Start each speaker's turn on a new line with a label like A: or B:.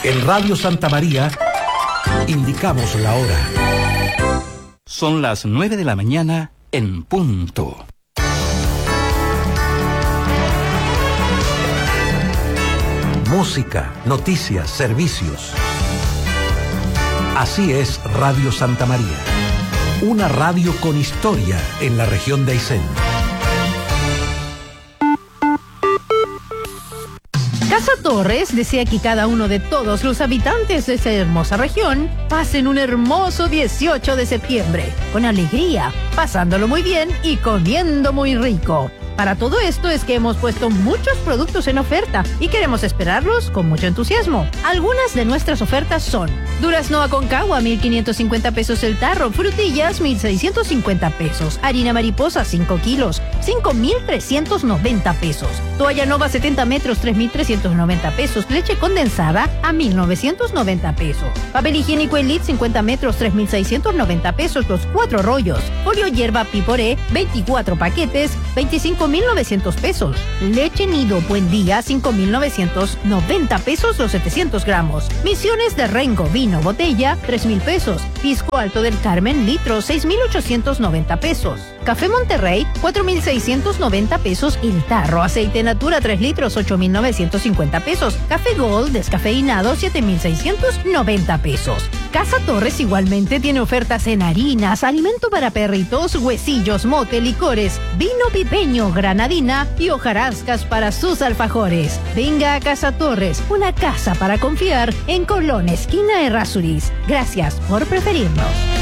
A: En Radio Santa María indicamos la hora.
B: Son las 9 de la mañana en punto.
A: Música, noticias, servicios. Así es Radio Santa María. Una radio con historia en la región de Aysén.
C: Casa Torres desea que cada uno de todos los habitantes de esta hermosa región pasen un hermoso 18 de septiembre, con alegría, pasándolo muy bien y comiendo muy rico. Para todo esto es que hemos puesto muchos productos en oferta y queremos esperarlos con mucho entusiasmo. Algunas de nuestras ofertas son: durazno Aconcagua, 1.550 pesos el tarro; frutillas, 1.650 pesos; harina mariposa, 5 kilos, 5.390 pesos; toalla Nova 70 metros, 3.390 pesos; leche condensada a 1.990 pesos; papel higiénico Elite 50 metros, 3.690 pesos los 4 rollos; polio hierba Piporé, 24 paquetes, 25.900 pesos; leche Nido Buen Día, 5.990 pesos los 700 gramos; misiones de Rengo vino botella, 3.000 pesos; pisco Alto del Carmen litro, 6.890 pesos; café Monterrey, 4.690 pesos el tarro; aceite Natura 3 litros, 8.950 pesos; café Gold descafeinado, 7.690 pesos. Casa Torres igualmente tiene ofertas en harinas, alimento para perritos, huesillos, mote, licores, vino pipeño, granadina y hojarascas para sus alfajores. Venga a Casa Torres, una casa para confiar, en Colón, esquina Errázuriz. Gracias por preferirnos.